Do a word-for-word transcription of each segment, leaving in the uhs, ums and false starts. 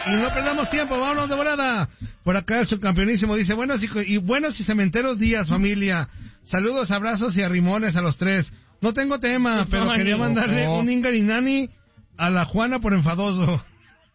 Y no perdamos tiempo, vámonos de volada. Por acá el subcampeonísimo dice, buenos y, y buenos y cementeros días, familia. Saludos, abrazos y arrimones a los tres. No tengo tema, pero no, quería no, mandarle no. un ingarinani a la Juana por enfadoso.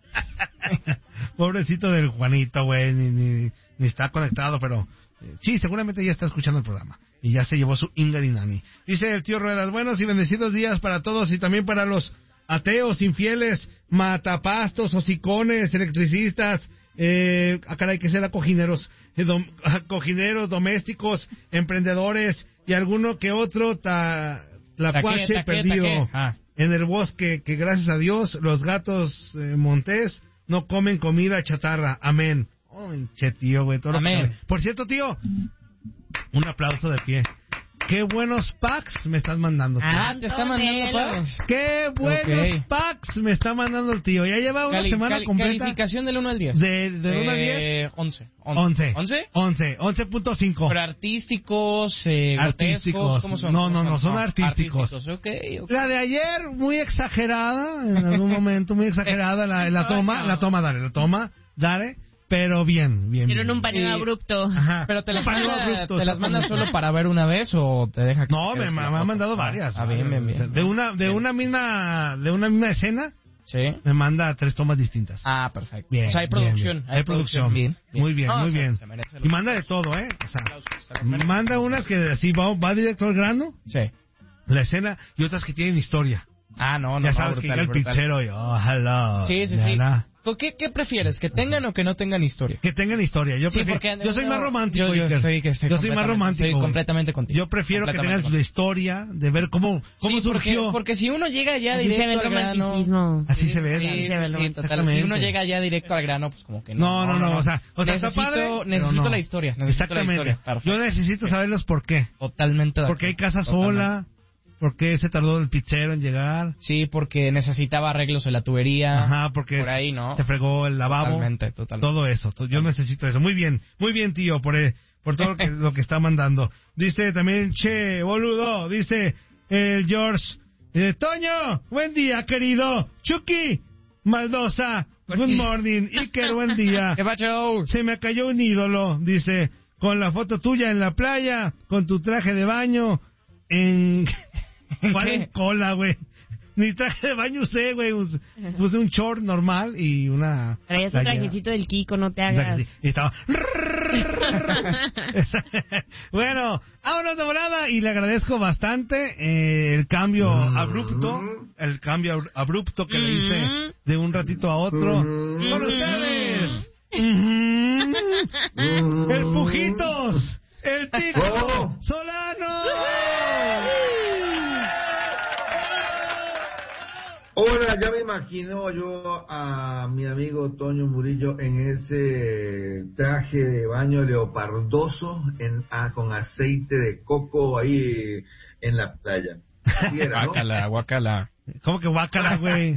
Pobrecito del Juanito, güey, ni, ni, ni está conectado, pero eh, sí, seguramente ya está escuchando el programa. Y ya se llevó su ingarinani. Dice el tío Ruedas, buenos y bendecidos días para todos y también para los ateos, infieles, matapastos, hocicones, electricistas, eh, ah, caray, que será cojineros, eh, dom, cojineros, domésticos, emprendedores y alguno que otro ta, tlacuache taqué, perdido taqué. Ah. en el bosque, que gracias a Dios los gatos eh, montés no comen comida chatarra. Amén. Oh, che, tío, güey, todo lo que Amén. cabe. Por cierto, tío, un aplauso de pie. Qué buenos packs me estás mandando, tío. Ah, te está mandando packs. Qué buenos Ok. packs me está mandando el tío. Ya lleva una Cali- semana cali- completa. Calificación del uno al diez. De, de uno a diez. Eh, once. once. ¿once? once. once punto cinco. Pero artísticos, eh, Artísticos. grotescos, ¿cómo son? No, ¿Cómo no, no, son artísticos. Ok, ok. La de ayer, muy exagerada, en algún momento, muy exagerada. La, la toma, la toma, dale, la toma, dale. Pero bien, bien. Pero en bien. un paneo Y- abrupto. Ajá. Pero te las Un paneo manda, abrupto, te las está manda como- solo para ver una vez o te deja que No, te me, quedes me con la ha foto? mandado varias. Ah, bien, bien, bien. De una, de una misma, de una misma escena, Sí. me manda tres tomas distintas. Ah, perfecto. Bien. O sea, hay bien, producción. bien. Hay producción. Bien, Muy bien, No, muy se- bien. se merece Y los manda de todo, ¿eh? O sea, aplausos, se los merece. manda unas que así va, va directo al grano, Sí. la escena, y otras que tienen historia. Ah, no, no. Ya no, sabes que brutal, llega el brutal. pizzero y, oh, hello. Sí, sí, ya, sí. ya. ¿Qué, ¿Qué prefieres? ¿Que tengan o que no tengan historia? Que tengan historia. Yo, Sí, prefiero- porque yo soy no, más romántico. Yo, yo Iker. estoy, que estoy Yo soy más completamente- romántico. Estoy güey. completamente contigo. Yo prefiero que Completamente tengan su historia, de ver cómo, cómo Sí, porque, surgió. porque si uno llega ya Así se ve directo el al grano... romanticismo. Así se ve. Sí, así sí, se ve, sí, ¿no? total. Exactamente. Si uno llega ya directo al grano, pues como que No, no. no, no, o sea, o sea, está necesito, padre, pero necesito no. la historia. Necesito Exactamente. la historia. Perfecto. Yo necesito saber los por qué. Totalmente de ¿Por qué hay acuerdo. casa Totalmente. sola? ¿Por qué se tardó el pizzero en llegar? Sí, porque necesitaba arreglos en la tubería. Ajá, porque Por ahí, ¿no? se fregó el lavabo. Totalmente, totalmente. Todo eso. To- Yo necesito eso. Muy bien, muy bien, tío, por, eh, por todo lo que, lo que está mandando. Dice también, che, boludo, dice el George, eh, Toño, buen día, querido. Chucky, Maldosa, good morning. Iker, buen día. ¿Qué pacho? Se me cayó un ídolo, dice, con la foto tuya en la playa, con tu traje de baño, en... ¿Cuál ¿Qué? en cola, güey? Ni traje de baño usé, güey. Us- Puse un short normal y una... Traías un playera. trajecito del Kiko, no te hagas. Y estaba... Bueno, vámonos de volada y le agradezco bastante eh, el cambio abrupto, el cambio abru- abrupto que le hice de un ratito a otro. Con ustedes, Ujú. el Pujitos, el Tico Solano. Ahora ya me imagino yo a mi amigo Toño Murillo en ese traje de baño leopardoso en, ah, con aceite de coco ahí en la playa. Así era, ¿no? Guácala, guácala. ¿Cómo que guácala, güey?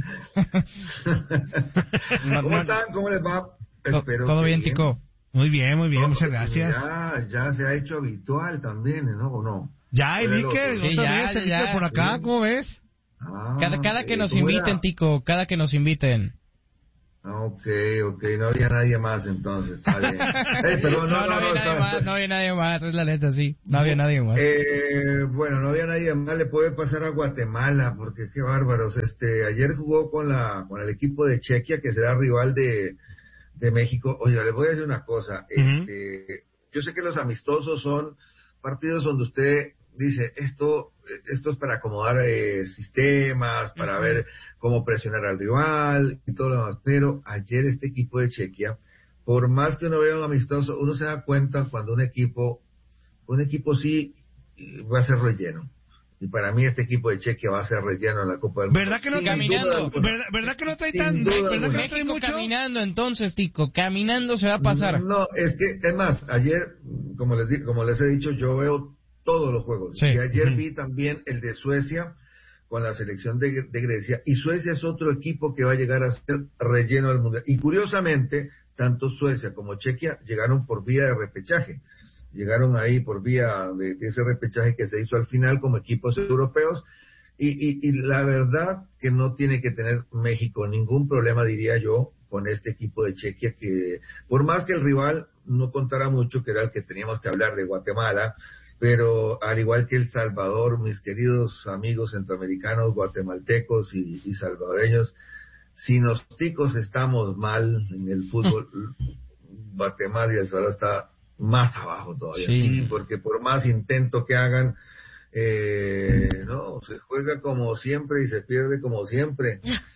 No, ¿Cómo no, están? ¿Cómo les va? to- Espero Todo que bien, Tico. Muy bien, muy bien, No, muchas porque gracias. Ya, ya se ha hecho habitual también, ¿no? ¿O no? Ya, el Pero- Iker, Sí, otra ya, vez, el ya, Iker ya. por acá, Sí. ¿cómo ves? Ah, Cada, cada que ok, nos ¿cómo inviten, era? Tico, cada que nos inviten. Ok, ok, no había nadie más entonces, está bien. Ey, perdón, no, no, no, había nadie está- más, no había nadie más, es la neta, sí. No había nadie más. Eh, bueno, no había nadie más, le puede pasar a Guatemala, porque qué bárbaros. Este, ayer jugó con la, con el equipo de Chequia, que será rival de, de México. Oye, les voy a decir una cosa, este, yo sé que los amistosos son partidos donde usted dice, esto, esto es para acomodar eh, sistemas, para Ujú. ver cómo presionar al rival y todo lo demás, pero ayer este equipo de Chequia, por más que uno vea un amistoso, uno se da cuenta cuando un equipo, un equipo sí va a ser relleno. Y para mí este equipo de Chequia va a ser relleno en la Copa del Mundo. ¿Verdad que no Sin caminando? duda alguna. ¿Verdad, verdad que no trae Sin tan... duda ¿Verdad que no alguna. trae México mucho? caminando entonces, Tico, caminando se va a pasar. No, es que, es más, ayer, como les, di- como les he dicho, yo veo todos los juegos. Sí. Y ayer Ujú. vi también el de Suecia con la selección de, de Grecia. Y Suecia es otro equipo que va a llegar a ser relleno del mundial. Y curiosamente, tanto Suecia como Chequia llegaron por vía de repechaje. Llegaron ahí por vía de, de ese repechaje que se hizo al final como equipos europeos. Y, y, y la verdad que no tiene que tener México ningún problema, diría yo, con este equipo de Chequia, que por más que el rival no contara mucho, que era el que teníamos que hablar de Guatemala, pero al igual que El Salvador, mis queridos amigos centroamericanos, guatemaltecos y, y salvadoreños, si los ticos estamos mal en el fútbol, Guatemala y El Salvador está más abajo todavía, sí. Sí, porque por más intento que hagan, eh, no, se juega como siempre y se pierde como siempre.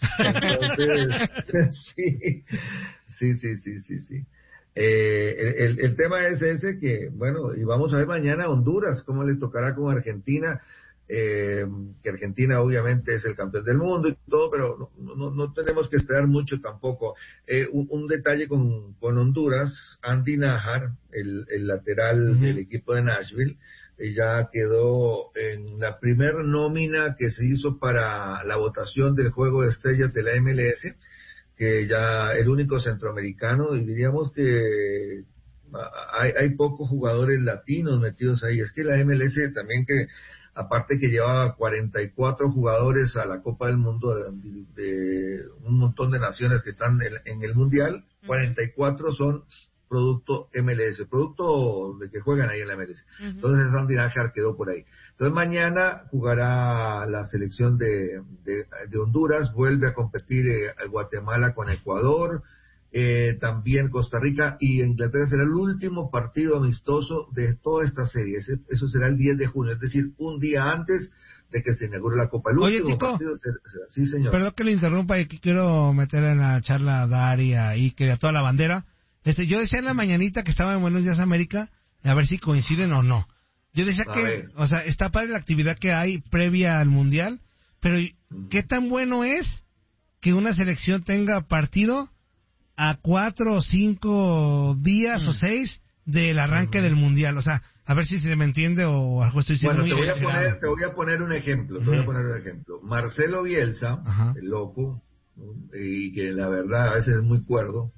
Entonces, sí, sí, sí, sí, sí, sí. Eh, el, el, el tema es ese que, bueno, y vamos a ver mañana Honduras, cómo le tocará con Argentina, eh, que Argentina obviamente es el campeón del mundo y todo, pero no, no, no tenemos que esperar mucho tampoco. Eh, un, un detalle con, con Honduras, Andy Najar, el, el lateral uh-huh. del equipo de Nashville, eh, ya quedó en la primera nómina que se hizo para la votación del juego de estrellas de la M L S, que ya el único centroamericano, y diríamos que hay, hay pocos jugadores latinos metidos ahí. Es que la M L S también, que aparte que llevaba cuarenta y cuatro jugadores a la Copa del Mundo de, de un montón de naciones que están en, en el Mundial, cuarenta y cuatro son producto M L S, producto de que juegan ahí en la M L S. Uh-huh. Entonces Andy Najar quedó por ahí. Entonces mañana jugará la selección de, de, de Honduras, vuelve a competir eh, Guatemala con Ecuador, eh, también Costa Rica, y Inglaterra será el último partido amistoso de toda esta serie. Ese, eso será el diez de junio, es decir, un día antes de que se inaugure la Copa. El Oye, último Tico, partido será, será, sí señor. Perdón que le interrumpa, y aquí quiero meter en la charla a Dari, a Iker, a toda la bandera. Este, yo decía en la mañanita que estaba en Buenos Días América, a ver si coinciden o no. Yo decía A que, ver. o sea, está padre la actividad que hay previa al Mundial, pero ¿qué tan bueno es que una selección tenga partido a cuatro o cinco días mm. o seis del arranque mm. del Mundial? O sea, a ver si se me entiende o algo estoy diciendo. Bueno, te voy, a exagerado. poner, te voy a poner un ejemplo, te voy a poner un ejemplo. Marcelo Bielsa, Ajá. el loco, y que la verdad a veces es muy cuerdo,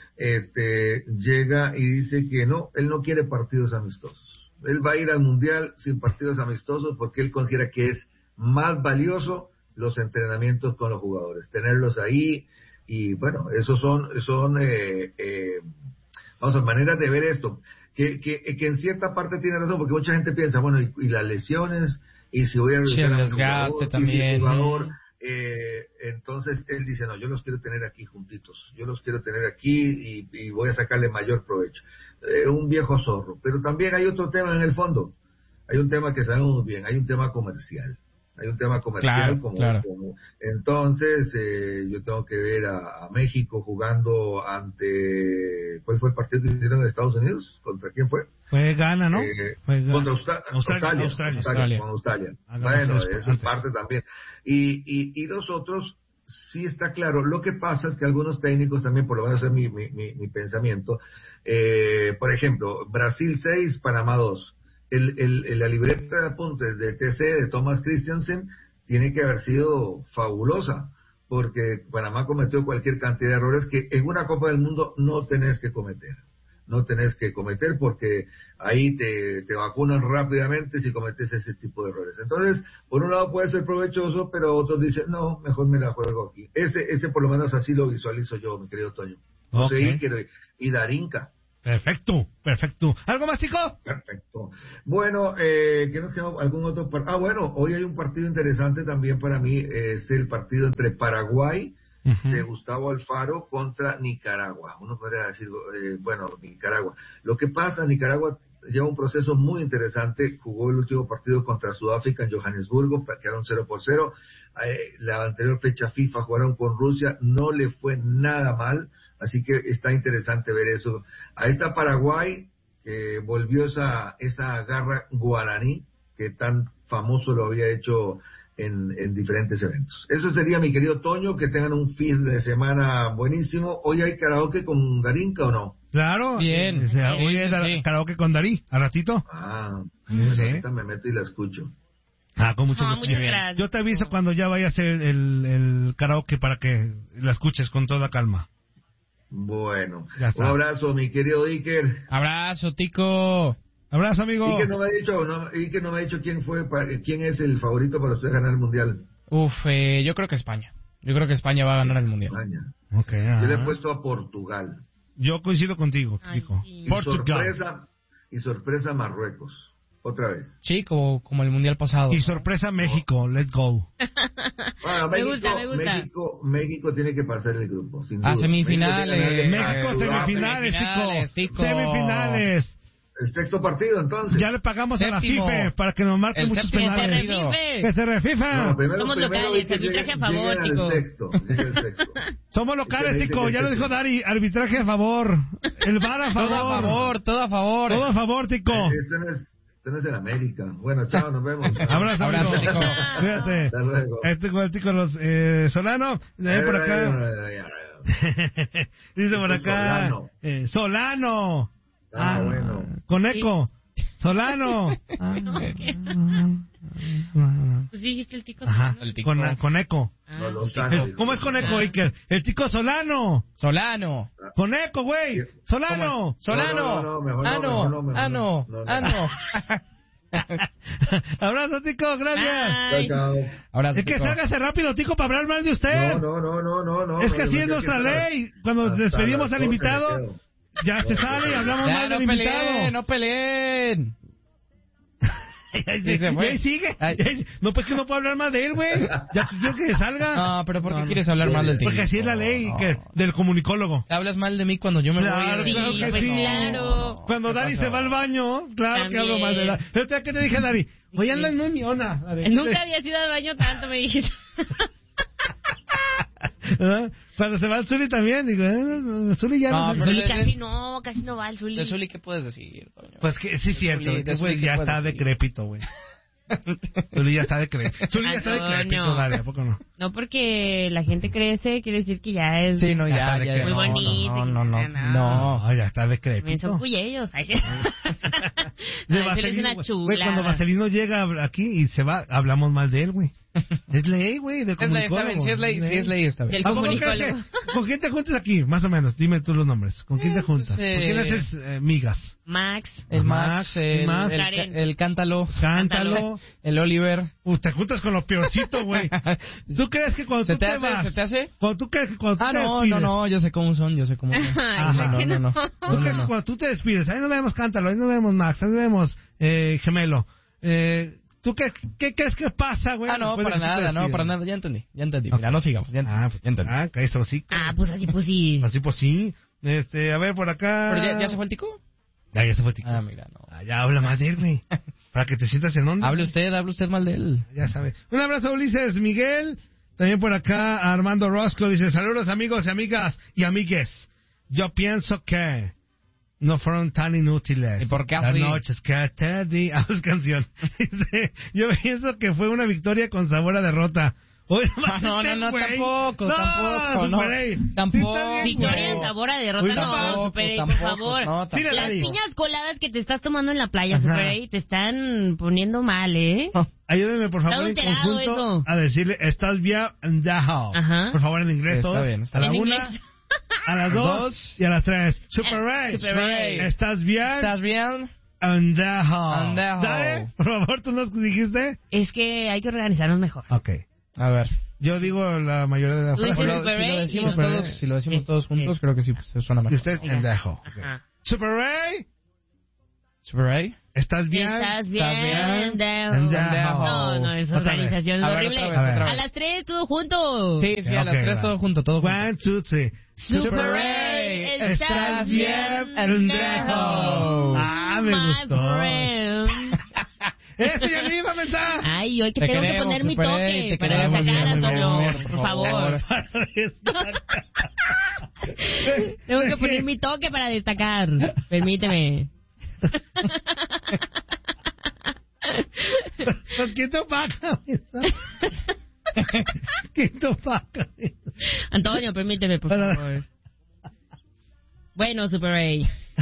este llega y dice que no, él no quiere partidos amistosos. Él va a ir al Mundial sin partidos amistosos porque él considera que es más valioso los entrenamientos con los jugadores, tenerlos ahí, y bueno, esos son, son eh, eh, vamos a maneras de ver esto, que, que, que en cierta parte tiene razón, porque mucha gente piensa, bueno, y, y las lesiones, y si voy a sí, el desgaste también. Y si jugador, eh, entonces él dice, no, yo los quiero tener aquí juntitos, yo los quiero tener aquí y, y voy a sacarle mayor provecho. Eh, un viejo zorro. Pero también hay otro tema en el fondo, hay un tema que sabemos bien, hay un tema comercial, hay un tema comercial, claro, como, claro. como entonces eh, yo tengo que ver a, a México jugando ante, ¿cuál fue el partido que hicieron en Estados Unidos? ¿Contra quién fue? Fue Ghana, ¿no? Eh, fue Ghana. Contra Australia, Australia, Australia, Australia, Australia, con Australia. Ah, bueno, eso es parte también. Y, y, y nosotros, sí está claro, lo que pasa es que algunos técnicos también, por lo menos es mi, mi, mi, mi pensamiento, eh, por ejemplo, Brasil seis, Panamá dos. El, el, el, la libreta de apuntes de T C de Thomas Christiansen tiene que haber sido fabulosa, porque Panamá cometió cualquier cantidad de errores que en una Copa del Mundo no tenés que cometer. No tenés que cometer porque ahí te, te vacunan rápidamente si cometes ese tipo de errores. Entonces, por un lado puede ser provechoso, pero otros dicen, no, mejor me la juego aquí. Ese, ese por lo menos así lo visualizo yo, mi querido Toño. No okay. sé, Iker y Darinka. Perfecto, perfecto. ¿Algo más, Tico? Perfecto. Bueno, eh, ¿qué nos queda? ¿Algún otro partido? Ah, bueno, hoy hay un partido interesante también para mí, eh, es el partido entre Paraguay, uh-huh. de Gustavo Alfaro, contra Nicaragua. Uno podría decir, eh, bueno, Nicaragua. Lo que pasa, Nicaragua lleva un proceso muy interesante, jugó el último partido contra Sudáfrica en Johannesburgo, quedaron cero por cero, eh, la anterior fecha FIFA jugaron con Rusia, no le fue nada mal, así que está interesante ver eso. A esta Paraguay, que volvió esa, esa garra guaraní, que tan famoso lo había hecho en, en diferentes eventos. Eso sería, mi querido Toño, que tengan un fin de semana buenísimo. ¿Hoy hay karaoke con Darinka o no? Claro. Bien. O sea, hoy sí, hay sí. karaoke con Darí, ¿a ratito? Ah, sí. ahorita me meto y la escucho. Ah, con mucho No, gusto. muchas gracias. Yo te aviso cuando ya vaya a hacer el, el karaoke para que la escuches con toda calma. Bueno, Ya está. un abrazo, mi querido Iker. Abrazo, Tico. Abrazo, amigo. Y que no me ha dicho, no, y que no me ha dicho quién fue, pa- quién es el favorito para usted ganar el mundial. Uf, eh, yo creo que España. Yo creo que España va a ganar el mundial. España. Okay, Yo le he ajá. puesto a Portugal. Yo coincido contigo, Ay, chico. sí. Y Portugal. sorpresa, y sorpresa Marruecos. Otra vez. Sí, como, como el mundial pasado. Y sorpresa México, let's go. Bueno, Me México, gusta, me gusta. México, México tiene que pasar el grupo, sin A duda. semifinales. México tiene que ganarle a México Sudáfrica. semifinales, semifinales, tico. tico. Semifinales. El sexto partido, entonces. Ya le pagamos a la Séptimo. FIFA para que nos marque El muchos séptimo penales. partido. Que se refifa. No, primero, Somos primero locales, hay que arbitraje lleguen- a favor, lleguen tico. al sexto, lleguen al sexto. Somos locales, Usted me tico. dice Ya que lo sí. dijo Dari. Arbitraje a favor. El V A R a favor. Todo a favor, todo a favor. Todo a favor, tico. Este no es, este no es el América. Bueno, chao, nos vemos. Abrazo, Abrazo, amigo. tico. Cuídate. Hasta luego. Este con el tico los eh, Solano. De ahí por acá. Dice por acá. Solano. eh, Solano. Ah, bueno. Con eco. Solano. Pues sí, dijiste el tico. Ajá. El tico. Con, con eco. Ah. No, Los El- Ángeles. ¿Cómo es con eco, Ah. Iker? El tico Solano. Solano. Con eco, güey. Solano. Solano. No, no, no, mejor no, ah, no. mejor no, mejor ah, no. no. No, no. Ah, no. Abrazo, tico. Gracias. Chao, Ay. chao. Abrazo, Es que tico. sálgase rápido, tico, para hablar mal de usted. No, no, no, no, no, no. Es que no, así no, es no, nuestra no, no. ley. Cuando Hasta despedimos las al doce me invitado, quedo. ya se No, sale y hablamos Ya, mal no del invitado. peleen, no peleen. Y ahí, Y se y fue. ahí sigue. Ay. Y ahí- no, pues que no puedo hablar más de él, güey. Ya quiero que salga. No, pero ¿por qué No, no. quieres hablar mal del tico? Porque así es la ley No, que, no. del comunicólogo. Hablas mal de mí cuando yo me Claro, voy. claro Sí, que pues sí. claro. Cuando ¿Qué Dari pasó? se va al baño, claro que También. hablo mal de Dari. Pero ¿qué te dije, Dari? Oye, andas muy miona. Dari. Nunca había ido al baño tanto, me dijiste. ¿verdad? Cuando se va al Zuli también, digo, eh, Zuli ya no, No, se- pero Zuli de- casi no, casi no va al Zuli. De Zuli, ¿qué puedes decir, Toño? Pues que sí es cierto, Zuli, que de pues Zuli, ¿qué ya puedes está decir? decrépito, güey. Zuli ya está decrépito. Zuli ya está Antonio. decrépito, Dari, ¿a poco no? No porque la gente crece, quiere decir que ya es... Sí, no, Ya ya, está ya. de no, Muy bonito, No, no, no. que- No, no. No, ya está También decrépito. son puyellos. Ay, sí. De Ay, Zuli es Vaselino, una güey. Güey, cuando chula. Vaselino llega aquí y se va, hablamos mal de él, güey. Es ley, güey, del Es ley, está comunicólogo. bien. Si es ley, si es ley, está bien. Del ¿A poco crees comunicólogo. que- ¿Con quién te juntas aquí? Más o menos, dime tú los nombres. ¿Con quién te juntas? pues, ¿Con quién eh, haces eh, migas? Max. El Max, Max, el, el Max. el, Karen. el Cántalo, Cántalo. el Oliver. Uh, te juntas con lo peorcito, güey. ¿Tú crees que cuando ¿Se tú te te, hace? vas... ¿Se te hace? Cuando tú crees que cuando tú Ah, te no, no, despides... no, yo sé cómo son, yo sé cómo son. Ay, Ajá. ¿por qué no, no? no, ¿Tú no, crees no, que no. cuando tú te despides, ahí nos vemos Cántalo, ahí nos vemos Max, ahí nos vemos eh, Gemelo? Eh, ¿Tú qué, qué crees que pasa, güey? Ah, no, después de para que tú te nada, no, despides? para nada, ya entendí, ya entendí. Ok. Mira, no sigamos, ya entendí. Ah, pues, ya entendí. ah, cállate los hocico. Ah, pues así, pues sí. Así pues sí. Este, a ver, por acá... ¿Pero ya, ya se fue el tico? Ah, ya se fue Tico. Ah, mira, no. Ah, ya habla más de él, güey. Para que te sientas en onda. Hable usted, hable usted mal de él. Ya sabe. Un abrazo, Ulises Miguel. También por acá, Armando Rosco dice, saludos amigos y amigas y amigues. Yo pienso que no fueron tan inútiles. ¿Y por qué Las así? noches que te di... Ah, es canción. Dice, yo pienso que fue una victoria con sabor a derrota. Oye, Ah, no, no, no, güey. tampoco, tampoco, no. Super A. Tampoco. Sí, está bien, Victoria güey. en sabor a derrota, Uy, no, tampoco, Super A, por tampoco, favor. no, tampoco. Tírala, Las Dari. piñas coladas que te estás tomando en la playa, Ajá. Super A, te están poniendo mal, ¿eh? Ayúdenme, por favor, en Está adulterado conjunto eso. a decirle, estás bien en the house. Ajá. Por favor, en inglés, Está todos. bien, está a la En una, inglés. a las Dos. dos y a las tres. Super Ray. Super Ray. ¿Estás bien? ¿Estás bien? En the house. En the house. Dale, por favor, ¿tú nos dijiste? Es que hay que organizarnos mejor. Ok. A ver. Yo digo la mayoría de las Tú dices frases. Lo- Super si lo A y decimos Super todos, A. si lo decimos Sí, todos juntos, sí. creo que sí pues, se suena Y mejor. usted Venga. en the house. Ok. Ajá. Super Ray. Super A. ¿Estás bien? Estás bien, bien? down. En the house. No, no, esa Otra vez. organización es A ver, horrible. otra vez, otra A vez. las tres, todo junto. Sí, sí, a las Ok, tres va. todo junto, todo junto. One, two, three. Super Ray, estás bien, en the house. Ah, me My gustó. friend. Eso ya le iba a pensar. Ay, hoy que Te tengo que queremos, poner mi Super A, toque te para queremos, destacar, mi Antonio, amor, por por favor. favor. Tengo que poner mi toque para destacar. Permíteme. Pues ¿quién te opaca? ¿Quién te opaca? Antonio, permíteme, por Para- favor. Bueno, Super A.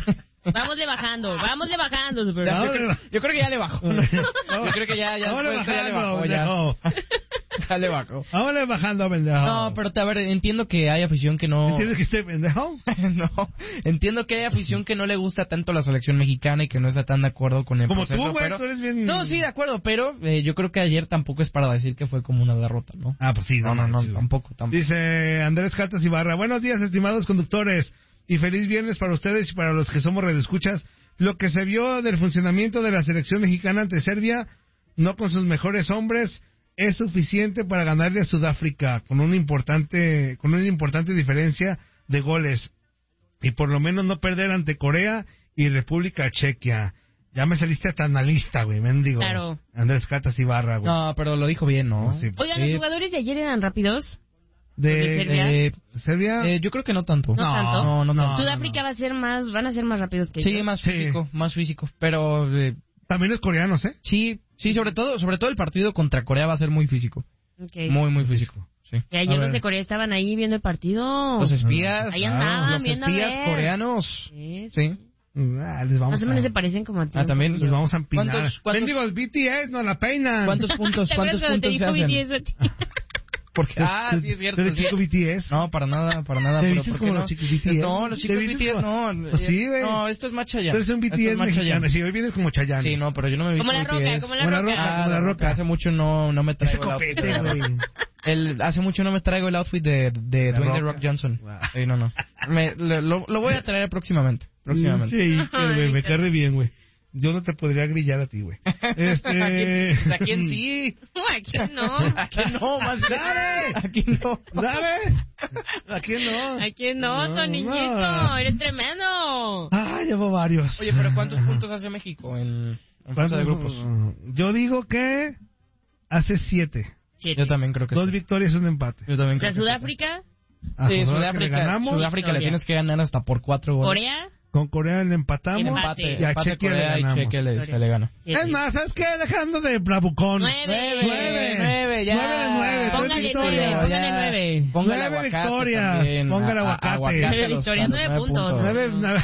Vámosle bajando, vámosle bajando, Super. Ya, yo, creo, yo creo que ya le bajó. ¿no? Yo creo que ya, ya, Vámonos después ya le bajó. bajando, Ya. Ya le bajó. Vámonos bajando, pendejo. No, pero a ver, entiendo que hay afición que no... ¿Entiendes que esté pendejo? No, entiendo que hay afición que no le gusta tanto la selección mexicana y que no está tan de acuerdo con el Como proceso. tú, güey, pero... tú eres bien... No, sí, de acuerdo, pero eh, yo creo que ayer tampoco es para decir que fue como una derrota, ¿no? Ah, pues sí. No, no, no, sí, tampoco, tampoco. Dice Andrés Catas Ibarra, buenos días, estimados conductores, y feliz viernes para ustedes y para los que somos radioescuchas. Lo que se vio del funcionamiento de la selección mexicana ante Serbia, no con sus mejores hombres, es suficiente para ganarle a Sudáfrica con una importante, con una importante diferencia de goles, y por lo menos no perder ante Corea y República Chequia. Ya me saliste hasta analista, güey, mendigo. Claro. Andrés Catas Ibarra, güey. No, pero lo dijo bien, ¿no? Sí. Oigan, Sí. ¿los jugadores de ayer eran rápidos? De, ¿De Serbia? Eh, Serbia. eh, yo creo que no tanto. No tanto. No, no, No, tanto. Sudáfrica va a ser más, van a ser más rápidos que Sí, ellos. más Sí. físico, más físico. Pero eh, También los coreanos, ¿eh? sí, sí, sobre todo, sobre todo el partido contra Corea va a ser muy físico. Okay. Muy, muy físico. Sí. Que ayer A los ver. de Corea estaban ahí viendo el partido. Los espías, Ahí andaban, los viendo a espías ver. coreanos. Sí, sí. Sí. Ah, les vamos Más o menos a... se parecen como a ti. Ah, también. Les vamos a empinar. ¿Cuántos- cuántos- Mendigos B T S, no la peinan. ¿Cuántos puntos, ¿Te acuerdas cuántos cuando te puntos se dijo hacen? B T S a ti? Porque, ah, ¿Tú- sí es ¿Tú cierto. eres sí. chico B T S? No, para nada, para nada. ¿Te pero vistes ¿por qué como no? los chicos B T S? No, los chicos ¿Te B T S vistes no. como- Pues sí, güey. No, esto es más Chayanne. Tú eres un B T Esto S es más mexicano. Chayanne. Si hoy vienes como Chayanne. Sí, no, pero yo no me he visto Como la B T S. roca, como la Como la roca. roca. Ah, como la de roca. Hace mucho no, no me Ese traigo el outfit. copete, güey. El, hace mucho no me traigo el outfit de, de La Dwayne The Roca. Rock Johnson. Wow. Sí, no, no. Me, lo, lo- lo voy a traer próximamente. Próximamente. Sí, güey, Ay, me qué- cae re bien, güey. Yo no te podría grillar a ti, güey. Este... ¿A quién sí? Aquí no. ¿A quién no? Más bien. ¡Dale! ¿A quién no? ¿Sabes? ¿A quién no? ¿A quién no, No, Toniñito? no. Eres tremendo. Ah, llevo varios. Oye, pero ¿cuántos puntos hace México en, en fase de grupos? Yo digo que hace siete. Siete. Yo también creo que Dos sí. victorias y un empate. Yo también O sea, creo que Sudáfrica, A sí. Sí, Sudáfrica le Sudáfrica, ganamos. Sudáfrica le Victoria. tienes que ganar hasta por cuatro goles. Corea, Con Corea le empatamos. Y Empate, Y a empate Chequia le Corea y ganamos. Chequia le, Victoria. se le gana. siete. Es más, ¿sabes qué? Dejando de bravucón. Nueve. Nueve, nueve, ya. Nueve de nueve, tres Póngale victorias. nueve, póngale nueve. Póngale Nueve aguacate victorias, también. póngale A- a- aguacate. aguacate Nueve a los- victorias, a los nueve puntos. Nueve, nueve,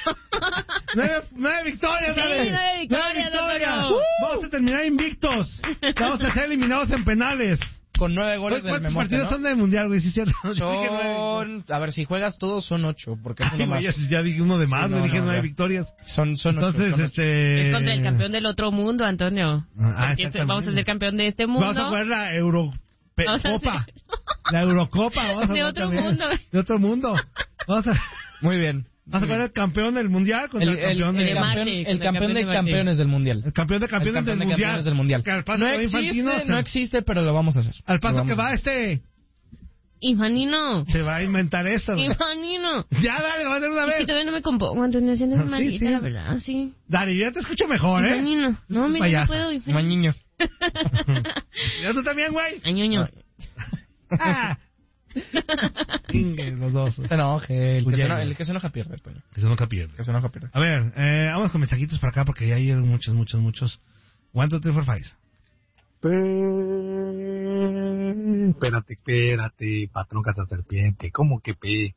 nueve, nueve victorias, Sí, nueve. nueve victorias, Antonio. Vamos a terminar invictos. Vamos a ser eliminados en penales. Con nueve goles del ¿Cuántos Memonte, partidos ¿no? son del mundial, güey? Sí, cierto. Yo dije nueve. Son, a ver, si juegas todos son ocho, porque es Ay, uno güey, más. ya, ya dije uno de más, Sí, güey. no, Dije no, nueve ya. victorias. Son, son ocho. Entonces, son ocho. este... Es contra el campeón del otro mundo, Antonio. Ah, Porque este- vamos a ser campeón de este mundo. Vamos a jugar la Euro... Pe- Vamos a Copa. hacer- La Eurocopa. Vamos a De jugar otro también. mundo. De otro mundo. Vamos a, Muy bien. vamos a jugar el campeón del mundial contra El, el, el, campeón el de... de campeón, Marte, el el campeón campeón de de Marte. campeones del mundial. El campeón de El campeones, campeón del, de mundial. campeones del mundial. Que al paso No que va existe, Infantino, se- no existe, pero lo vamos a hacer. Al paso Lo que vamos a va este... Infanino. Se va a inventar esto, güey. Infanino. Ya, dale, lo va a hacer una Es que vez. todavía no me compongo, Antonio, haciendo Sí, es malita, sí. la verdad, sí. Dale, ya te escucho mejor, ¿eh? Infanino. No, mira, no Payasa. puedo. hacer. Infanino. Mañiño. ¿Ya tú también, güey? Añoño. Ah. Inge, los dos. Se enoje. El que Pues se, ya, eno- ya. el que se enoja pierde, Toño. Que se nunca pierde. Que se enoja pierde. A ver, eh, vamos con mensajitos para acá porque ya hay muchos, muchos, muchos. One, two, three, four, five. Pe... Espérate, espérate, patrón casa serpiente, ¿cómo que pe?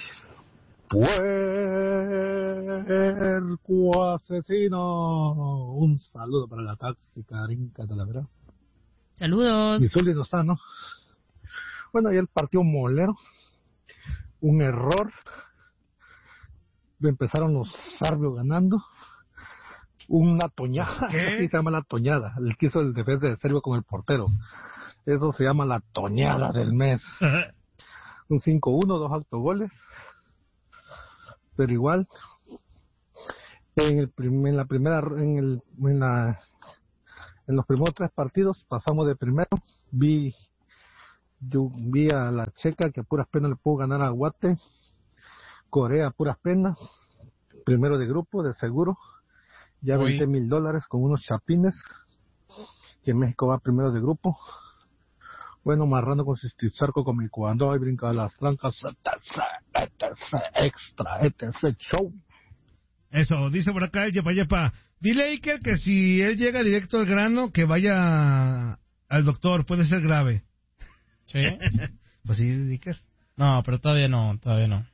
Puerco asesino. Un saludo para la taxi Carinca de la verdad. Saludos. Y Zuli no está, ¿no? Bueno, ya el partido molero. Un error. Empezaron los sarbios ganando. Una toñada, ¿Qué? así se llama la toñada. El que hizo el defensa de Serbia con el portero. Eso se llama la toñada del mes. Un cinco uno, dos autogoles. Pero igual, en el prim- en la primera, en el, en la, en los primeros tres partidos pasamos de primero. Vi, yo vi a la Checa que a puras penas le pudo ganar a Guate. Corea a puras penas. Primero de grupo, de seguro. Ya Uy. veinte mil dólares con unos chapines. Que México va primero de grupo. Bueno, marrando con su zarco con mi cuando hay brinca las trancas, etc, etc, extra, etc, show. Eso, dice por acá el Yepa Yepa. Dile a Iker que si él llega directo al grano, que vaya al doctor, puede ser grave. ¿Sí? Pues sí, Iker. No, pero todavía no, todavía no.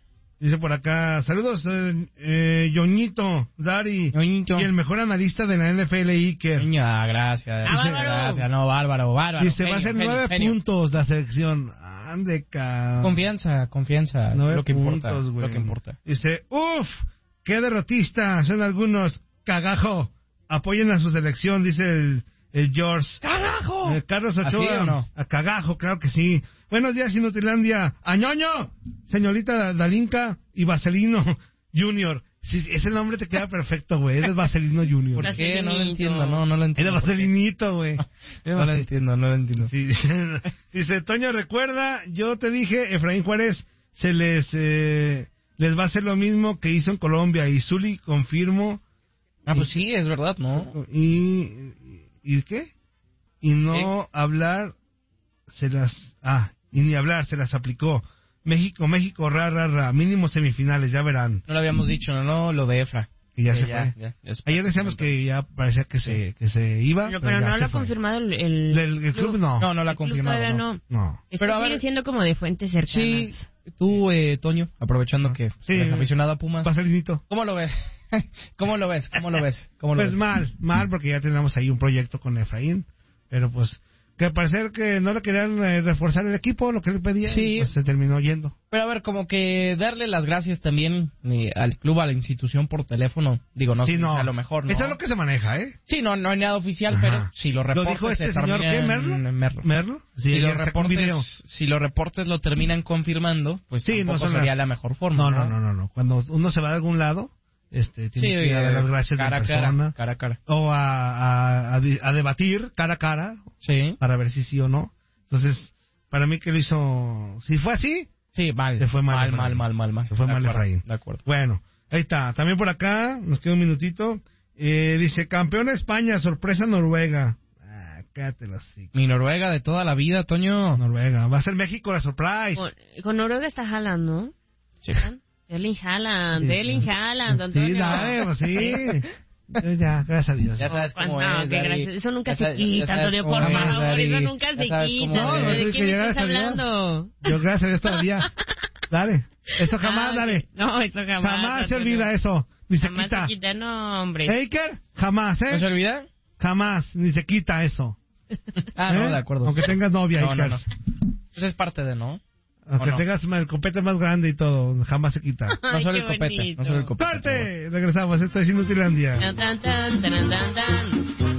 Dice por acá, saludos, eh, eh, Yoñito, Dari, Yoñito. y el mejor analista de la N F L, Iker. Niña, gracias. Ah, Dice, bárbaro. gracias, no, bárbaro, bárbaro. Dice, va a Genio, ser genio, nueve genio. puntos la selección. Ande, ca... Confianza, confianza, Nueve lo que importa, puntos, güey. lo que importa. Dice, uff, qué derrotistas son algunos, cagajo. Apoyen a su selección, dice el, el George. ¡Cagajo! Eh, Carlos ¿Así Ochoa. o no? A cagajo, claro que sí. Buenos días, Inutilandia. ¡Añoño! Señorita Dalinka y Vaselino Junior. Sí, ese nombre te queda perfecto, güey. Eres Vaselino Junior. ¿Por qué? No lo Vaselinito. entiendo, no, no lo entiendo. Eres Vaselinito, güey. No lo entiendo, no lo entiendo. Sí, dice, dice, Toño, recuerda, yo te dije, Efraín Juárez se les eh, les va a hacer lo mismo que hizo en Colombia. Y Zuli confirmo. Ah, pues sí, es verdad, ¿no? Y, y, ¿y qué? Y no ¿Eh? hablar, se las... Ah, y ni hablar, se las aplicó. México, México, ra, ra, ra. Mínimo semifinales, ya verán. No lo habíamos dicho, no, no, lo de Efra. Que ya Que se ya, fue. ya, ya es Ayer decíamos que ya parecía que se que se iba. Pero, pero pero ya no se lo ha fue. confirmado el, el, El, el club no. No, no lo ha el club confirmado. todavía no. no. No. Esto Pero a sigue ver- siendo como de fuentes Sí, cercanas. tú, eh, Toño, aprovechando que Sí. eres aficionado a Pumas, Vaselinito. ¿cómo lo ves? ¿Cómo lo ves? ¿Cómo lo ves? ¿Cómo lo Pues ves? mal, mal, porque ya tenemos ahí un proyecto con Efraín. Pero pues, que al parecer que no le querían eh, reforzar el equipo, lo que le pedía, Sí. pues se terminó yendo. Pero a ver, como que darle las gracias también eh, al club, a la institución por teléfono. Digo, no Sí, sé si no. sea lo mejor, ¿no? Eso es lo que se maneja, ¿eh? Sí, no, no hay nada oficial, Ajá. pero si lo reportes... ¿Lo dijo este se señor qué, termina Merlo? en- en Merlo. ¿Merlo? Sí, si, ayer los sacó un video. reportes, si los reportes lo terminan confirmando, pues Sí, no tampoco son sería las- la mejor forma. No, no, no, no, no. Cuando uno se va de algún lado, este, tiene Sí, que ir a dar las gracias cara de a cara, persona. cara a cara. O a, a, a, di- a debatir cara a cara, Sí, para ver si sí o no. Entonces, para mí que lo hizo... Si fue así, sí, mal. Se fue mal, mal, Efraín. mal, mal, mal, mal. Se fue De mal, acuerdo, Efraín. De acuerdo. bueno, ahí está. También por acá, nos queda un minutito. Eh, dice, campeón España, sorpresa Noruega. Ah, cállate así. Mi Noruega de toda la vida, Toño. Noruega. Va a ser México la surprise. Con, con Noruega está Haaland, ¿no? Sí. Erling Haaland, Sí, Erling Haaland, Antonio. Sí, dale, pues sí. Yo ya, gracias a Dios. Ya sabes cómo No, es. qué Dari. gracias. Eso nunca Ya se sabes- ya quita, sabes Antonio, cómo por es, favor. Dari. Eso nunca Ya se sabes quita. cómo No, es. no, ¿De es quién que me ya estás salió. hablando? Yo gracias a Dios todavía. Dale. Eso jamás, Ah, dale. ok. No, eso jamás. Jamás se Antonio. olvida eso. Ni se Jamás quita. se quita, no, hombre. Eiker, jamás, ¿No se ¿eh? olvida? Jamás, ni se quita eso. Ah, no, ¿Eh? de acuerdo. Aunque tengas novia, No, no, Iker. no. Pues es parte de, ¿no? Aunque ¿O no? tengas el copete más grande y todo, jamás se quita. No Ay, solo qué el copete. bonito. No solo el copete. ¡Corte! Regresamos, esto es Inutilandia. Tan, tan, tan, tan, tan, tan.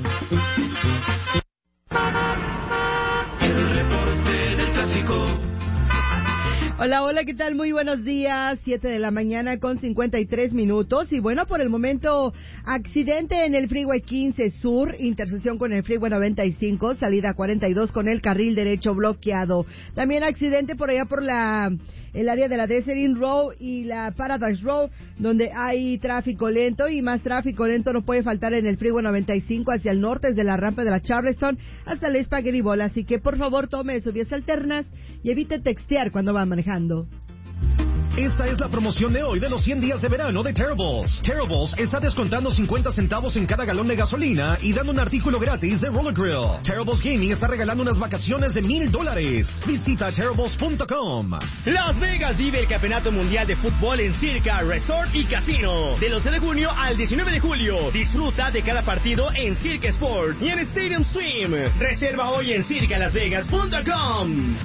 Hola, hola, ¿qué tal? Muy buenos días. Siete de la mañana con cincuenta y tres minutos. Y bueno, por el momento, accidente en el Freeway quince Sur, intersección con el Freeway noventa y cinco, salida cuarenta y dos con el carril derecho bloqueado. También accidente por allá por la el área de la Desert Road y la Paradise Road, donde hay tráfico lento y más tráfico lento no puede faltar en el Freeway noventa y cinco hacia el norte, desde la rampa de la Charleston hasta el Spaghetti Bowl. Así que por favor tome sus vías alternas y evite textear cuando va manejando. Esta es la promoción de hoy de los cien días de verano de Terribles. Terribles está descontando cincuenta centavos en cada galón de gasolina y dando un artículo gratis de Roller Grill. Terribles Gaming está regalando unas vacaciones de mil dólares. Visita terribles punto com. Las Vegas vive el Campeonato Mundial de Fútbol en Circa, Resort y Casino. Del once de junio al diecinueve de julio. Disfruta de cada partido en Circa Sport y en Stadium Swim. Reserva hoy en circa las vegas punto com.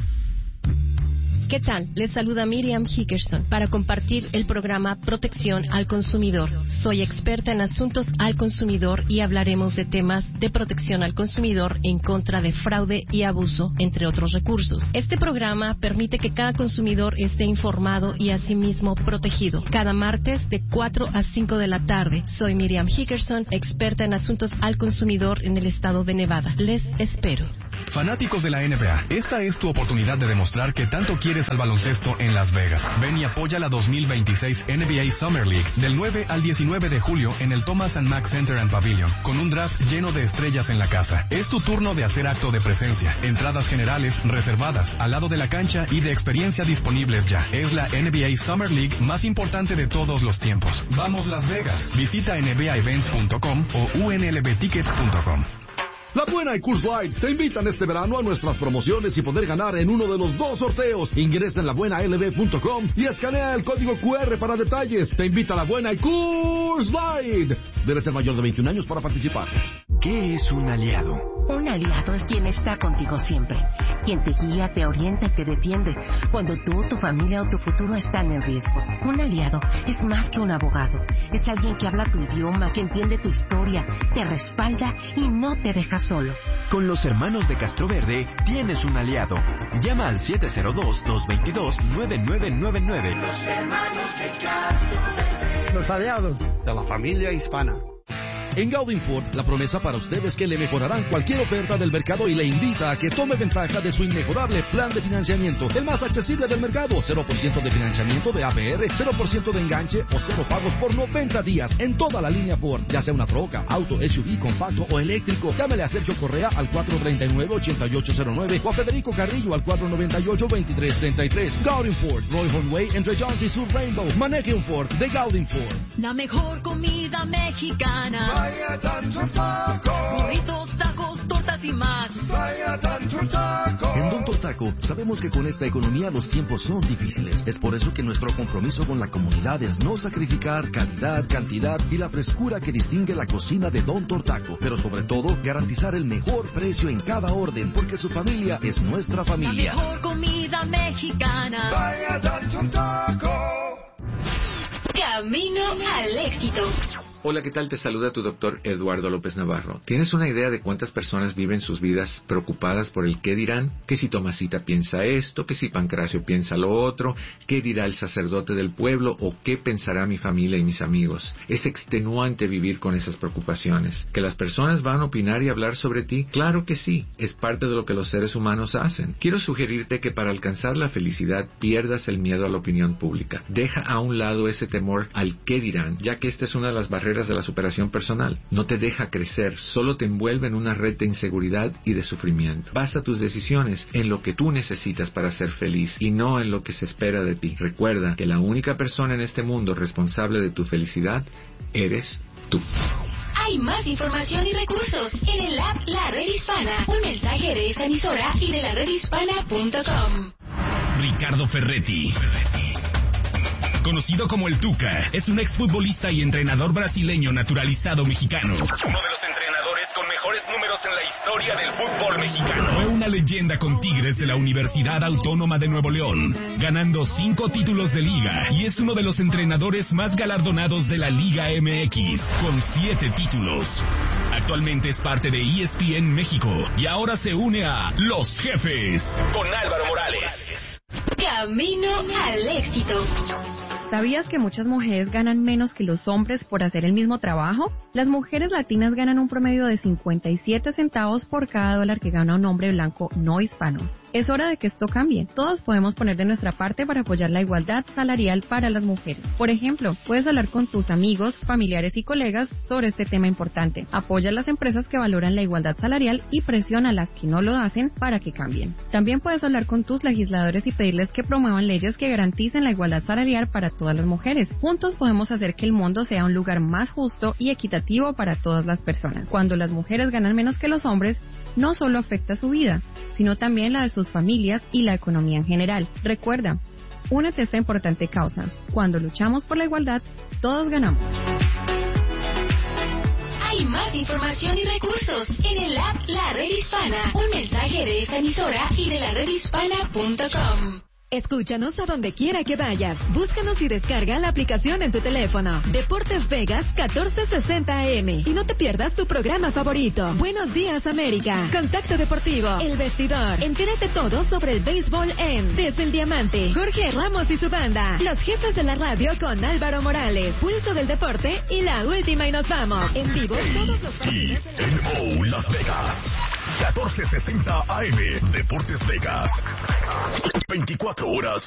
¿Qué tal? Les saluda Miriam Hickerson para compartir el programa Protección al Consumidor. Soy experta en asuntos al consumidor y hablaremos de temas de protección al consumidor en contra de fraude y abuso, entre otros recursos. Este programa permite que cada consumidor esté informado y asimismo protegido. Cada martes de cuatro a cinco de la tarde. Soy Miriam Hickerson, experta en asuntos al consumidor en el estado de Nevada. Les espero. Fanáticos de la N B A, esta es tu oportunidad de demostrar que tanto quieres al baloncesto en Las Vegas. Ven y apoya la dos mil veintiséis N B A Summer League del nueve al diecinueve de julio en el Thomas and Mack Center and Pavilion, con un draft lleno de estrellas en la casa. Es tu turno de hacer acto de presencia. Entradas generales reservadas al lado de la cancha y de experiencia disponibles ya. Es la N B A Summer League más importante de todos los tiempos. Vamos Las Vegas. Visita N B A events punto com o U N L V tickets punto com. La Buena y Coors Light te invitan este verano a nuestras promociones y poder ganar en uno de los dos sorteos. Ingresa en la buena l b punto com y escanea el código Q R para detalles. Te invita La Buena y Coors Light. Debes ser mayor de veintiún años para participar. ¿Qué es un aliado? Un aliado es quien está contigo siempre, quien te guía, te orienta y te defiende cuando tú, tu familia o tu futuro están en riesgo. Un aliado es más que un abogado, es alguien que habla tu idioma, que entiende tu historia, te respalda y no te deja solo. Con los hermanos de Castroverde tienes un aliado. Llama al siete cero dos, dos dos dos, nueve nueve nueve nueve. Los hermanos de Castroverde. Los aliados de la familia hispana. En Gaudin Ford, la promesa para usted es que le mejorarán cualquier oferta del mercado y le invita a que tome ventaja de su inmejorable plan de financiamiento, el más accesible del mercado. cero por ciento de financiamiento de A P R, cero por ciento de enganche o cero pagos por noventa días en toda la línea Ford, ya sea una troca, auto, S U V, compacto o eléctrico. Llámele a Sergio Correa al cuatro tres nueve, ocho ocho cero nueve o a Federico Carrillo al cuatro nueve ocho, veintitrés treinta y tres. Gaudin Ford, Roy Way entre Jones y Sur Rainbow. Maneje un Ford de Gaudin Ford. La mejor comida mexicana. Vaya tanto taco. Burritos, tacos, tortas y más. Vaya tanto taco. En Don Tortaco sabemos que con esta economía los tiempos son difíciles. Es por eso que nuestro compromiso con la comunidad es no sacrificar calidad, cantidad y la frescura que distingue la cocina de Don Tortaco. Pero sobre todo, garantizar el mejor precio en cada orden, porque su familia es nuestra familia. La mejor comida mexicana. Vaya tanto taco. Camino al éxito. Hola, ¿qué tal? Te saluda tu doctor Eduardo López Navarro. ¿Tienes una idea de cuántas personas viven sus vidas preocupadas por el qué dirán? Que si Tomasita piensa esto, que si Pancracio piensa lo otro, qué dirá el sacerdote del pueblo o qué pensará mi familia y mis amigos. Es extenuante vivir con esas preocupaciones. ¿Que las personas van a opinar y hablar sobre ti? Claro que sí, es parte de lo que los seres humanos hacen. Quiero sugerirte que para alcanzar la felicidad pierdas el miedo a la opinión pública. Deja a un lado ese temor al qué dirán, ya que esta es una de las barreras de la superación personal. No te deja crecer, solo te envuelve en una red de inseguridad y de sufrimiento. Basa tus decisiones en lo que tú necesitas para ser feliz y no en lo que se espera de ti. Recuerda que la única persona en este mundo responsable de tu felicidad eres tú. Hay más información y recursos en el app La Red Hispana. Un mensaje de esta emisora y de la red hispana punto com. Ricardo Ferretti, conocido como el Tuca, es un exfutbolista y entrenador brasileño naturalizado mexicano. Uno de los entrenadores con mejores números en la historia del fútbol mexicano. Fue una leyenda con Tigres de la Universidad Autónoma de Nuevo León, ganando cinco títulos de liga, y es uno de los entrenadores más galardonados de la Liga M X, con siete títulos. Actualmente es parte de E S P N México y ahora se une a Los Jefes con Álvaro Morales. Camino al éxito. ¿Sabías que muchas mujeres ganan menos que los hombres por hacer el mismo trabajo? Las mujeres latinas ganan un promedio de cincuenta y siete centavos por cada dólar que gana un hombre blanco no hispano. Es hora de que esto cambie. Todos podemos poner de nuestra parte para apoyar la igualdad salarial para las mujeres. Por ejemplo, puedes hablar con tus amigos, familiares y colegas sobre este tema importante. Apoya a las empresas que valoran la igualdad salarial y presiona a las que no lo hacen para que cambien. También puedes hablar con tus legisladores y pedirles que promuevan leyes que garanticen la igualdad salarial para todas las mujeres. Juntos podemos hacer que el mundo sea un lugar más justo y equitativo para todas las personas. Cuando las mujeres ganan menos que los hombres, no solo afecta su vida, sino también la de sus familias y la economía en general. Recuerda, únete a esta importante causa. Cuando luchamos por la igualdad, todos ganamos. Hay más información y recursos en el app La Red Hispana. Un mensaje de esta emisora y de la red hispana punto com. Escúchanos a donde quiera que vayas. Búscanos y descarga la aplicación en tu teléfono. Deportes Vegas catorce sesenta A M. Y no te pierdas tu programa favorito. Buenos días, América. Contacto Deportivo. El Vestidor. Entérate todo sobre el béisbol en Desde el Diamante. Jorge Ramos y su banda. Los Jefes de la Radio con Álvaro Morales. Pulso del Deporte y La Última y nos vamos. En vivo todos los partidos. E N O Las Vegas. catorce sesenta A M. Deportes Vegas. veinticuatro horas